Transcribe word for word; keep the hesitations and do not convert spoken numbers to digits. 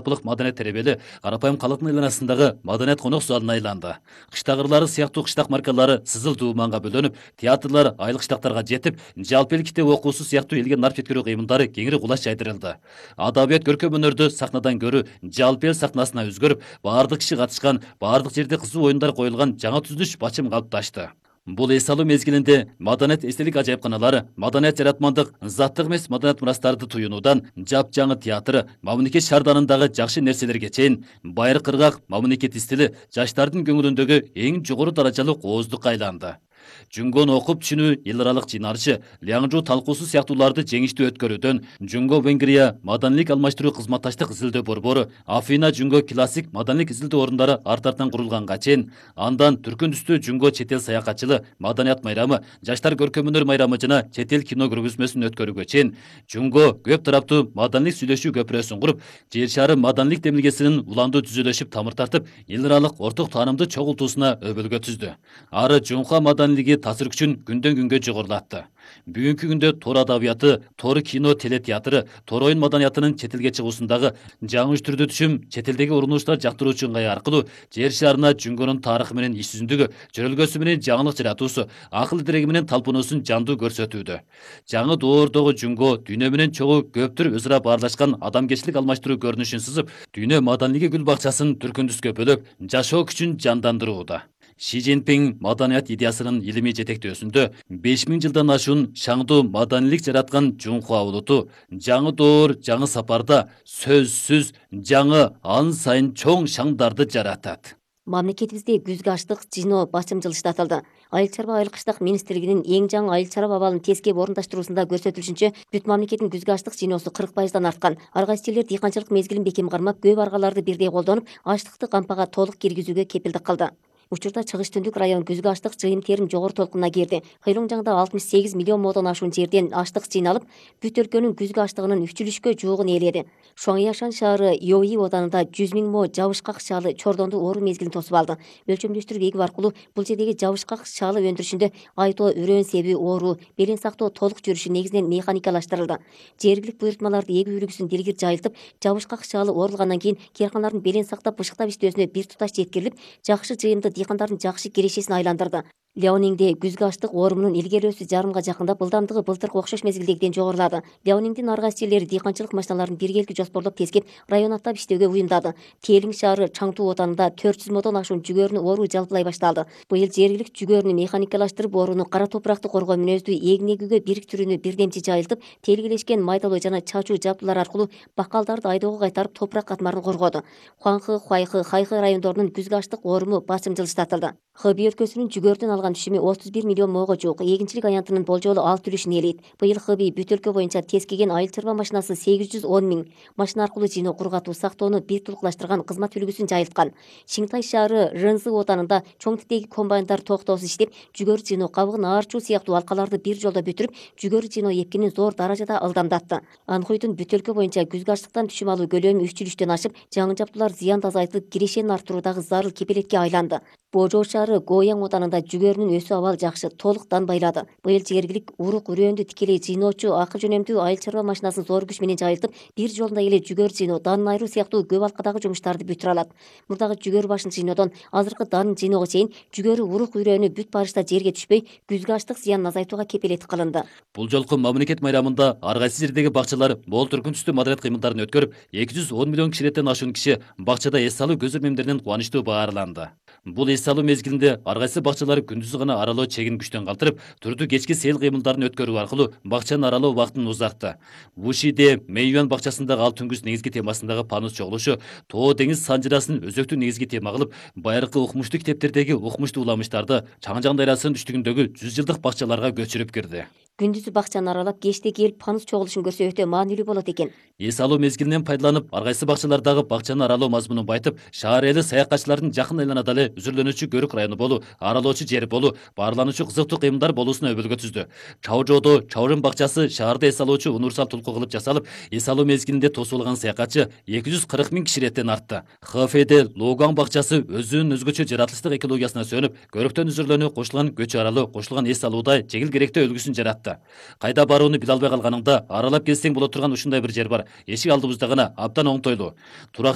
жалпылык маданият теребели карапайым калктын айланасындагы маданият конок залына айланды. Кыштак ырлары сыяктуу кыштак маркалары сызыл дууманга бөлөнүп, театрлар айлык кыштактарга жетип, жалпы эл китеп окуусу сыяктуу элге нар жеткирүү кыймылдары кеңири кулаш жайдырылды. Адабият көркөм өнөрдү сахнадан көрүү жалпы эл сахнасына өзгөрүп, баардык киши катышкан, баардык жерде кызуу оюндар коюлган жаңа түзүлүш бачым калыпташты. Бул эс алуу мезгилинде маданият эстелик ажайыпканалары, маданият жаратмандык, заттык эмес маданият мурастарды туюнуудан жапжаңы театр, мамлекет шаарданындагы жакшы нерселерге чейин байыркы ыргак мамлекет стили жаштардын көңүлүндөгү эң жогору даражалуу кооздукка айланды. Жүнгөн окуп түшүнүү эл аралык жыйналышы, Лянжу талкуусу сыяктууларды жеңиштүү өткөрүүдөн Жүнгө Венгрия маданийлик алмаштыруу кызматташтык изилдөө борбору, Афина Жүнгө классик маданийлик изилдөө орундары арт-артан курулганга чейин, андан түркүн түстүү Жүнгө чет эл саякатчылы маданият майрамы, жаштар көркөм өнөр майрамы жана чет эл кино көргөзмөсүн өткөрүүгө чейин Жүнгө көп тараптуу маданийлик сүйлөшүү көпүрөсүн куруп, жер шары маданийлик демилгесинин уландуу түзүлүшүп тамыр тартып, эл аралык орток таанымды чогултуусуна өбөлгө түздү. Ары Жунха маданийлиги таасир күчүн күндөн күнгө жогорулатты. Бүгүнкү күндө тор адабияты, тор кино телетеатры, тор оюн маданиятынын чет элге чыгуусундагы жаңы түрдүү түшүм чет элдеги урунулуштар жактыруучу ыңгай аркылуу жер шарына Жүнгөнүн тарыхы менен иш жүзүндүгү, чөрөлгөсү менен жаңылык жаратуусу, акыл идиреги менен талпынуусун жандуу көрсөтүүдө. Жаңы доордогу Жүнгө дүйнө менен чогуу көптүр өз ара баарлашкан адамгерчилик алмаштыруу көрүнүшүн сызып, дүйнө маданийлиги гүл бакчасын түркүндүскө бөлөп, жашоо күчүн жандандырууда. Ши Цзиньпин маданият идеясынын илимий жетектөөсүндө беш миң жылдан ашуун шаңдуу маданийлик жараткан Жунхуа улуту жаңы доор, жаңы сапарда сөзсүз жаңы ан сайын чоң шаңдарды жаратат. Мамлекетибизде күзгү аштык жино бачым жылыштатылды. Айыл чарба айыл кыштак министрлигинин эң жаңы айыл чарба абалын тескеп орундаштыруусунда көрсөтүлүшүнчө, бүт мамлекеттин күзгү аштык жиносу кырк пайыздан арткан. Ар кайсы жерлер дыйканчылык мезгилин бекем кармап, көп аргаларды бирдей колдонуп, аштыкты кампага толук киргизүүгө кепилдик кылды. Учурда Чыгыш Түндүк район күзгү аштык жыйын терим жогору толкунуна кирди. Кыйлоңжаңда алтымыш сегиз миллион модон ашуун жерден аштык жыйналып, бүт өлкөнүн күзгү аштыгынын үчүлүшкө жуугун ээледи. Шуаңяшан шаары Йои оданында жүз миң мо жабышкак шаалы чордонду оору мезгилин тосуп алды. Өлчөмдөштүрүп эгүү аркылуу бул жердеги жабышкак шаалы өндүрүшүндө айтоо, үрөөн себи, оору, белен сактоо толук жүрүшү негизинен механикалаштырылды. Жергилик буйртмаларды эгүү үлгүсүн дилгир жайылтып, жабышкак шаалы оорулгандан кийин карканалардын белен сактап бышыктап иштөөсүнө бир туташ жеткирилип, жакшы жыйымды дыйкандардын жакшы кирешесин айландырды. Леонингде күзгү аштык оорумунун илгерөөсү жарымга жакындап, ылдамдыгы былтыркы окшош мезгилдегиден жогорулады. Леонингдин ар кайсы жерлери дыйканчылык машиналарын биргеликти жоспорлоп тескеп, район аттап иштөөгө уюмдады. Телиң шаары Чаңтуу оданында төрт жүз модон ашуун жүгөрүнү оору жалпылай башталды. Быйыл жергилик жүгөрүнү механикалаштырып, орууну кара топуракты коргоо мүнөздүү эгин эгүүгө бириктирүүнү бирдемчи жайылтып, телгилешкен майдалоо жана чачуу жабдуулар аркылуу бакалдарды айдоого кайтарып, топурак катмарын коргоду. Хуанхы, Хуайхы, Хайхы райондорунун күзгү аштык ооруму бачым жылыштатылды. Хэби өлкөсүнүн жүгөрүдөн алган түшүмү отуз бир миллион мого жуук. Эгинчилик аянтынын болжолу алты үлүшүн ээлейт. Быйыл Хэби бүт өлкө боюнча тескеген айыл чарба машинасы сегиз жүз он миң, машина аркылуу жыйноо, кургатуу, сактоону бир тулуклаштырган кызмат үлгүсүн жайылткан. Шинтай шаары Рынзы оданында чоң типтеги комбайндар токтоосуз иштеп, жүгөрү жыйноо, кабыгын аарчуу сыяктуу алкаларды бир жолдо бүтүрүп, жүгөрү жыйноо эпкинин зор даражада ылдамдатты. Анхуйдун бүт өлкө боюнча күзгү аштыктан түшүм алуу көлөмү үч үлүштөн ашып, жаңы жабдуулар зыянды азайтылып, кирешенин арттыруудагы зарыл кепилетке айланды. Божоо шаары Гояң оданында жүгөрүнүн өсүү абалы жакшы, толук дан байлады. Быйыл жергилик урук үрөөндү тикелей жыйноочу акы жөнөмдүү айыл чарба машинасын зор күч менен жайылтып, бир жолунда эле жүгөрү жыйноо, данын айыруу сыяктуу көп алкадагы жумуштарды бүтүрө алат. Мурдагы жүгөрү башын жыйноодон азыркы данын жыйноого чейин жүгөрү урук үрөөнү бүт барышта жерге түшпөй, күзгү аштык зыянын азайтууга кепилет кылынды. Бул жолку мамлекет майрамында ар кайсы жердеги бакчалар мол түркүн түстүү маданият кыймылдарын өткөрүп, эки жүз он миллион кишилеттен ашуун киши бакчада эс алуу көз өрмөмдеринен кубанычтуу баарланды. Бул эс алуу мезгилинде ар кайсы бакчалар күндүзү гана аралоо чегин күчтөн калтырып, түрдүү кечки сейил кыймылдарын өткөрүү аркылуу бакчанын аралоо убактын узартты. Вушиде Мэйюан бакчасындагы ал түнгүс негизги темасындагы панус чогулушу Тоо деңиз санжырасын өзөктүү негизги тема кылып, байыркы укмуштуу китептердеги укмуштуу уламыштарды Чаңжаң дарыясынын түштүгүндөгү жүз жылдык бакчаларга көчүрүп кирди. Күндүзү бакчаны аралап, кечте келип панус чогулушун көрсө өтө маанилүү болот экен. Эс алуу мезгилинен пайдаланып, ар кайсы бакчалардагы бакчаны аралоо мазмунун байытып, шаар эли саякатчылардын жакын айланада эле үзүрлөнүүчү көрүк району болуу, аралоочу жер болуу, баарлануучу кызыктуу кыймылдар болуусуна өбөлгө түздү. Чаожодо Чаурын бакчасы шаарда эс алуучу универсал тулку кылып жасалып, эс алуу мезгилинде тосуп алган саякатчы эки жүз кырк миң кишилеттен артты. Хэфеде Логаң бакчасы өзүнүн өзгөчө жаратылыштык экологиясына сөнүп, көрүктөн үзүрлөнүү, кошулган көчө аралоо, кошулган эс алуудай жеңил керектөө үлгүсүн жаратты. Кайда барууну биле албай калганыңда аралап келсең боло турган ушундай бир жер бар. Эшик алдыбызда гана абдан оңтойлуу.